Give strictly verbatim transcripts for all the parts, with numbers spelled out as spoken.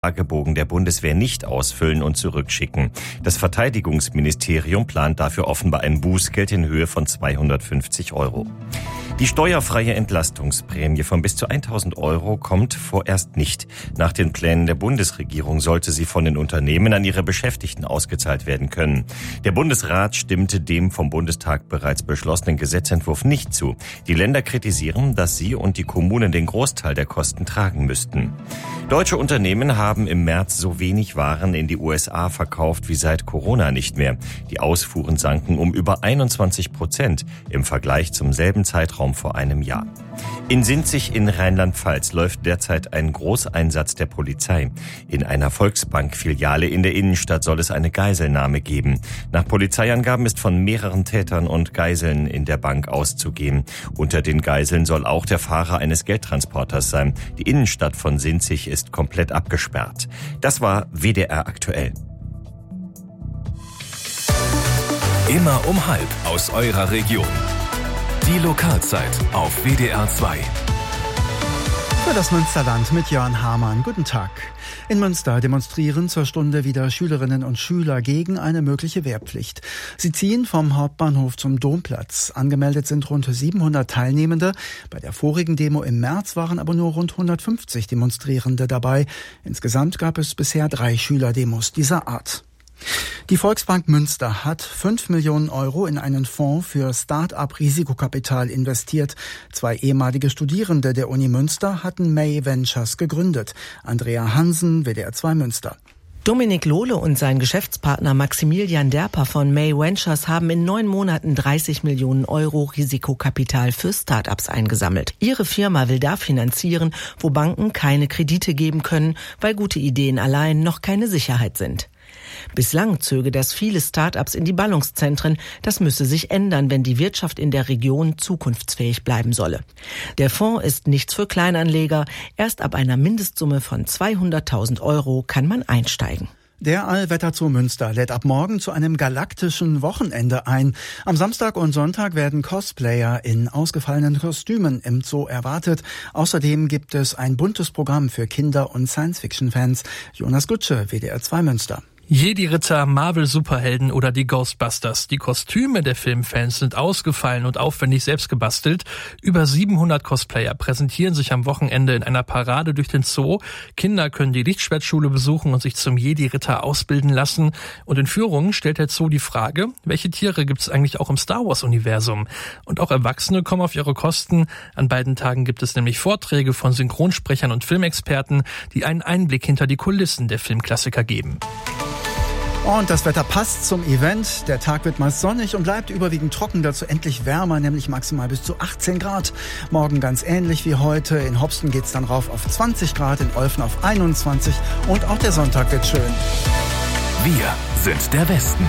Fragebogen der Bundeswehr nicht ausfüllen und zurückschicken. Das Verteidigungsministerium plant dafür offenbar ein Bußgeld in Höhe von zweihundertfünfzig Euro. Die steuerfreie Entlastungsprämie von bis zu tausend Euro kommt vorerst nicht. Nach den Plänen der Bundesregierung sollte sie von den Unternehmen an ihre Beschäftigten ausgezahlt werden können. Der Bundesrat stimmte dem vom Bundestag bereits beschlossenen Gesetzentwurf nicht zu. Die Länder kritisieren, dass sie und die Kommunen den Großteil der Kosten tragen müssten. Deutsche Unternehmen haben im März so wenig Waren in die U S A verkauft wie seit Corona nicht mehr. Die Ausfuhren sanken um über einundzwanzig Prozent im Vergleich zum selben Zeitraum vor einem Jahr. In Sinzig in Rheinland-Pfalz läuft derzeit ein Großeinsatz der Polizei. In einer Volksbank-Filiale in der Innenstadt soll es eine Geiselnahme geben. Nach Polizeiangaben ist von mehreren Tätern und Geiseln in der Bank auszugehen. Unter den Geiseln soll auch der Fahrer eines Geldtransporters sein. Die Innenstadt von Sinzig ist komplett abgesperrt. Das war W D R aktuell. Immer um halb aus eurer Region. Die Lokalzeit auf W D R zwei. Für das Münsterland mit Jörn Hamann. Guten Tag. In Münster demonstrieren zur Stunde wieder Schülerinnen und Schüler gegen eine mögliche Wehrpflicht. Sie ziehen vom Hauptbahnhof zum Domplatz. Angemeldet sind rund siebenhundert Teilnehmende. Bei der vorigen Demo im März waren aber nur rund hundertfünfzig Demonstrierende dabei. Insgesamt gab es bisher drei Schülerdemos dieser Art. Die Volksbank Münster hat fünf Millionen Euro in einen Fonds für Start-up-Risikokapital investiert. Zwei ehemalige Studierende der Uni Münster hatten May Ventures gegründet. Andrea Hansen, W D R zwei Münster. Dominik Lohle und sein Geschäftspartner Maximilian Derper von May Ventures haben in neun Monaten dreißig Millionen Euro Risikokapital für Start-ups eingesammelt. Ihre Firma will da finanzieren, wo Banken keine Kredite geben können, weil gute Ideen allein noch keine Sicherheit sind. Bislang zöge das viele Start-ups in die Ballungszentren. Das müsse sich ändern, wenn die Wirtschaft in der Region zukunftsfähig bleiben solle. Der Fonds ist nichts für Kleinanleger. Erst ab einer Mindestsumme von zweihunderttausend Euro kann man einsteigen. Der Allwetterzoo Münster lädt ab morgen zu einem galaktischen Wochenende ein. Am Samstag und Sonntag werden Cosplayer in ausgefallenen Kostümen im Zoo erwartet. Außerdem gibt es ein buntes Programm für Kinder- und Science-Fiction-Fans. Jonas Gutsche, W D R zwei Münster. Jedi-Ritter, Marvel-Superhelden oder die Ghostbusters. Die Kostüme der Filmfans sind ausgefallen und aufwendig selbst gebastelt. Über siebenhundert Cosplayer präsentieren sich am Wochenende in einer Parade durch den Zoo. Kinder können die Lichtschwertschule besuchen und sich zum Jedi-Ritter ausbilden lassen. Und in Führungen stellt der Zoo die Frage, welche Tiere gibt es eigentlich auch im Star-Wars-Universum? Und auch Erwachsene kommen auf ihre Kosten. An beiden Tagen gibt es nämlich Vorträge von Synchronsprechern und Filmexperten, die einen Einblick hinter die Kulissen der Filmklassiker geben. Und das Wetter passt zum Event. Der Tag wird meist sonnig und bleibt überwiegend trocken, dazu endlich wärmer, nämlich maximal bis zu achtzehn Grad. Morgen ganz ähnlich wie heute. In Hopsten geht's dann rauf auf zwanzig Grad, in Olfen auf einundzwanzig und auch der Sonntag wird schön. Wir sind der Westen.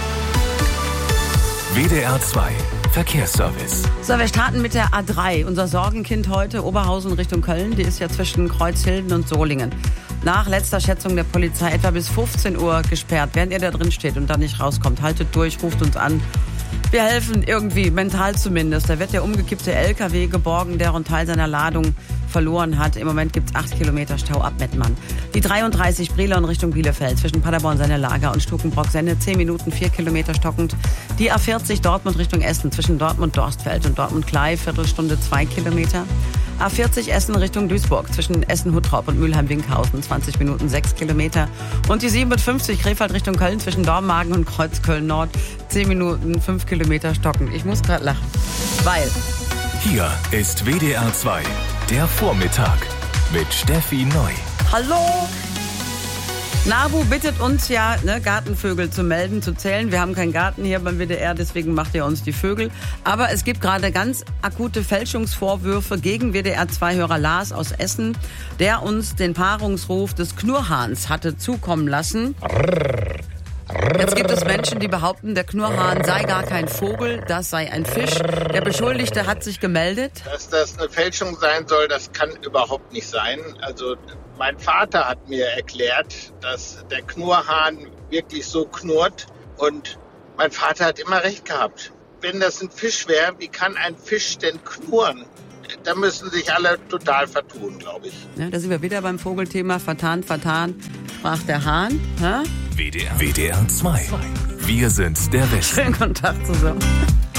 W D R zwei Verkehrsservice. So, wir starten mit der A drei. Unser Sorgenkind heute, Oberhausen Richtung Köln. Die ist ja zwischen Kreuzhilden und Solingen. Nach letzter Schätzung der Polizei etwa bis fünfzehn Uhr gesperrt. Während ihr da drin steht und da nicht rauskommt, haltet durch, ruft uns an. Wir helfen irgendwie, mental zumindest. Da wird der umgekippte L K W geborgen, der einen Teil seiner Ladung verloren hat. Im Moment gibt es acht Kilometer Stau ab Mettmann. Die dreiunddreißig Brilon Richtung Bielefeld zwischen Paderborn, seine Lager und Stukenbrock-Senne. zehn Minuten, vier Kilometer stockend. Die A vierzig Dortmund Richtung Essen zwischen Dortmund-Dorstfeld und Dortmund-Klei. Viertelstunde, zwei Kilometer. A vierzig Essen Richtung Duisburg zwischen Essen-Huttrop und Mülheim-Winkhausen. zwanzig Minuten, sechs Kilometer. Und die siebenundfünfzig Krefeld Richtung Köln zwischen Dormagen und Kreuzköln-Nord. zehn Minuten, fünf Kilometer stockend. Ich muss gerade lachen, weil... Hier ist W D R zwei, der Vormittag mit Steffi Neu. Hallo! NABU bittet uns ja, ne, Gartenvögel zu melden, zu zählen. Wir haben keinen Garten hier beim W D R, deswegen macht ihr uns die Vögel. Aber es gibt gerade ganz akute Fälschungsvorwürfe gegen W D R zwei Hörer Lars aus Essen, der uns den Paarungsruf des Knurrhahns hatte zukommen lassen. Jetzt gibt es Menschen, die behaupten, der Knurrhahn sei gar kein Vogel, das sei ein Fisch. Der Beschuldigte hat sich gemeldet. Dass das eine Fälschung sein soll, das kann überhaupt nicht sein. Also mein Vater hat mir erklärt, dass der Knurrhahn wirklich so knurrt. Und mein Vater hat immer recht gehabt. Wenn das ein Fisch wäre, wie kann ein Fisch denn knurren? da müssen sich alle total vertun, glaube ich. Ja, da sind wir wieder beim Vogelthema. Vertan, vertan, sprach der Hahn. Ha? W D R, W D R zwei. Wir sind der Westen. Schönen guten Tag zusammen.